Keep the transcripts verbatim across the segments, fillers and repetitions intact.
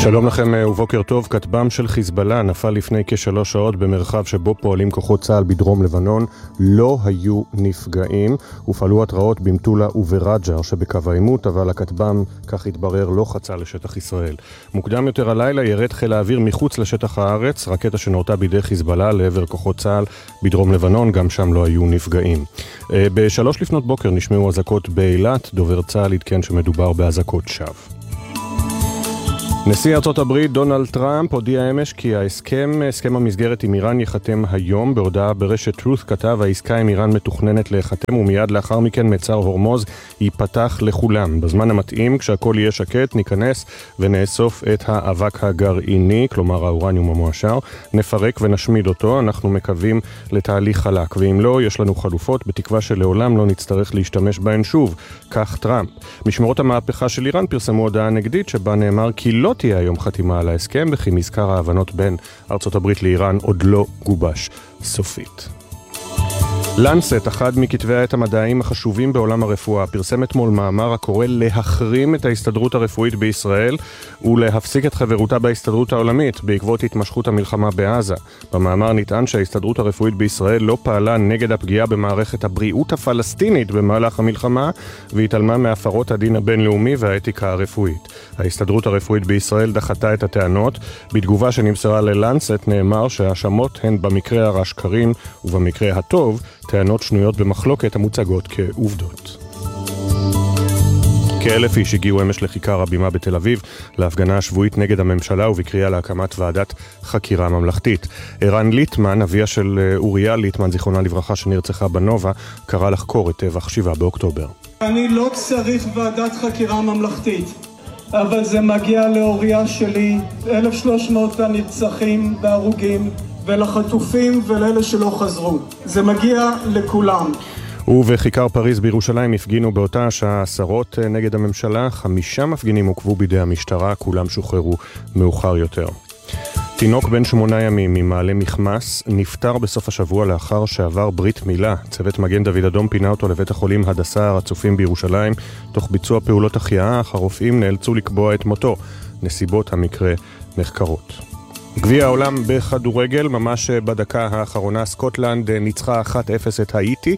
שלום לכם ובוקר טוב. כטב"ם של חיזבאללה נפל לפני כשלוש שעות במרחב שבו פועלים כוחות צה"ל בדרום לבנון. לא היו נפגעים, הופעלו התראות במטולה וברג'ר שבקו העימות, אבל הכטב"ם, כך התברר, לא חצה לשטח ישראל. מוקדם יותר הלילה ירד חיל האוויר מחוץ לשטח הארץ, רקטה שנורתה בידי חיזבאללה לעבר כוחות צה"ל בדרום לבנון, גם שם לא היו נפגעים. בשלוש לפנות בוקר נשמעו אזעקות באילת, דובר צה"ל עדכן שמדובר באזעקות שווא. נשיא ארצות הברית דונלד טראמפ הודיע אמש כי ההסכם, הסכם המסגרת עם איראן ייחתם היום. בהודעה ברשת טרות כתב, העסקה עם איראן מתוכננת להיחתם ומיד לאחר מכן מצר הורמוז ייפתח לכולם. בזמן המתאים, כשהכל יהיה שקט, ניכנס ונאסוף את האבק הגרעיני, כלומר האורניום המועשר, נפרק ונשמיד אותו. אנחנו מקווים לתהליך חלק, ואם לא, יש לנו חלופות בתקווה שלעולם לא נצטרך להשתמש בהן שוב. כך טראמפ. משמרות המהפכה של איראן פרסמו הודעה נגדית שבה נאמר כי לא תהיה היום חתימה על ההסכם, וכי מזכר ההבנות בין ארצות הברית לאיראן עוד לא גובש סופית. לנסט, אחד מכתבי העת המדעיים החשובים בעולם הרפואה, פרסם אתמול מאמר הקורא להחרים את ההסתדרות הרפואית בישראל ולהפסיק את חברותה בהסתדרות העולמית בעקבות התמשכות המלחמה בעזה. במאמר נטען שההסתדרות הרפואית בישראל לא פעלה נגד הפגיעה במערכת הבריאות הפלסטינית במהלך המלחמה, והתעלמה מהפרות הדין הבינלאומי והאתיקה הרפואית. ההסתדרות הרפואית בישראל דחתה את הטענות. בתגובה שנמסרה ללנסט נאמר שההאשמות הן במקרה הרע שקרים ובמקרה הטוב טענות שנויות במחלוקת המוצגות כעובדות. כאלף איש הגיעו אמש לכיכר הבימה בתל אביב להפגנה השבועית נגד הממשלה ובקריאה להקמת ועדת חקירה ממלכתית. ערן ליטמן, אביה של אוריה ליטמן, זיכרונה לברכה, שנרצחה בנובה, קרא לחקור את טבח שבעה באוקטובר. אני לא צריך ועדת חקירה ממלכתית, אבל זה מגיע לאוריה שלי, אלף ושלוש מאות הנרצחים והרוגים, ולחטופים ולאלה שלא חזרו. זה מגיע לכולם. ובכיכר פריז בירושלים הפגינו באותה השעה עשרות נגד הממשלה. חמישה מפגינים עוכבו בידי המשטרה, כולם שוחררו מאוחר יותר. תינוק בן שמונה ימים ממעלה מחמס נפטר בסוף השבוע לאחר שעבר ברית מילה. צוות מגן דוד אדום פינה אותו לבית החולים הדסה הר הצופים בירושלים תוך ביצוע פעולות החייאה, אך הרופאים נאלצו לקבוע את מותו. נסיבות המקרה נחקרות. גביע העולם בכדורגל, ממש בדקה האחרונה סקוטלנד ניצחה אחת אפס את האיטי.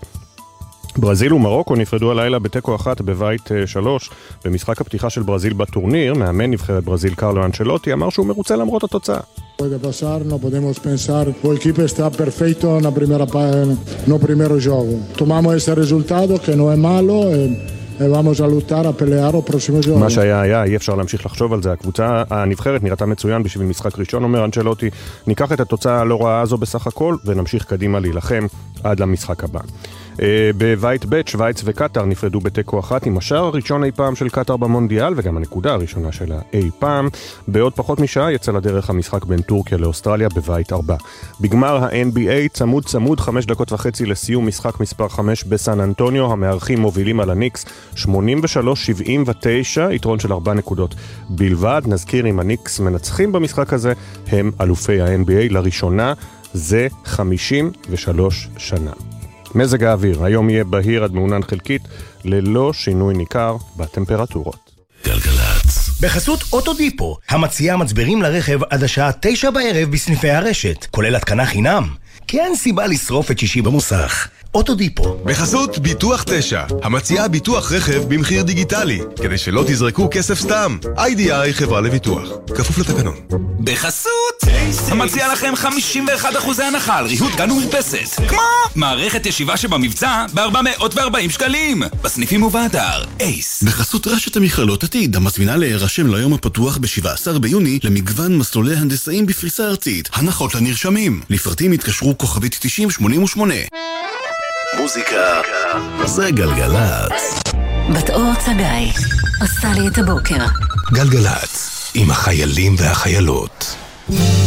ברזיל ומרוקו נפרדו הלילה בתיקו אחת בבית שלוש. במשחק הפתיחה של ברזיל בטורניר, מאמן נבחרת ברזיל קרלו אנצ'לוטי אמר שהוא מרוצה למרות התוצאה. Puede pasar, no podemos pensar, o equipo está perfecto na primera no primeiro jogo. Tomamos ese resultado que no es malo e vamos a lutar a pelear o próximo jogo. מה שהיה היה, אי אפשר להמשיך לחשוב על זה. הקבוצה הנבחרת נראתה מצוין בשביל משחק ראשון, אומר אנצ'לוטי. ניקח את התוצאה הלא רעה הזו בסך הכל ונמשיך קדימה להילחם עד למשחק הבא. בבית ב' שוויץ וקטר נפרדו בתיקו אחת עם השער הראשון אי פעם של קטר במונדיאל וגם הנקודה הראשונה שלה אי פעם. בעוד פחות משעה יצא לדרך המשחק בין טורקיה לאוסטרליה בבית ארבע. בגמר ה-אן בי איי צמוד צמוד חמש דקות וחצי לסיום משחק מספר חמש בסן אנטוניו. המארחים מובילים על הניקס שמונים ושלוש שבעים ותשע, יתרון של ארבע נקודות בלבד. נזכיר, אם הניקס מנצחים במשחק הזה הם אלופי ה-אן בי איי לראשונה זה חמישים ושלוש שנה. מזג האוויר, היום יהיה בהיר עד מעונן חלקית, ללא שינוי ניכר בטמפרטורות. גלגלצ. בחסות אוטודיפו, המציעה מצברים לרכב עד השעה תשע בערב בסניפי הרשת, כולל התקנה חינם. כי אין סיבה לשרוף את שישי במוסך. אוטודיפו. בחסות ביטוח תשע, המציעה ביטוח רכב במחיר דיגיטלי, כדי שלא תזרקו כסף סתם. איי די איי חברה לביטוח, כפוף לתקנון. בחסות המציעה לכם חמישים ואחד אחוז הנחה על ריהוט גן ומרפסת, כמו מערכת ישיבה שבמבצע ב-ארבע מאות וארבעים שקלים בסניפים ובאתר אייס. בחסות רשת המכללות עתיד, המזמינה להירשם ליום הפתוח ב-שבעה עשר ביוני למגוון מסלולי הנדסאים בפריסה ארצית. הנחות לנרשמים, לפרטים התקשרו כוכבית תשעים שמונים ושמונה. מוזיקה זה גלגלצ. בת אור צגאי עושה לי את הבוקר. גלגלצ עם החיילים והחיילות.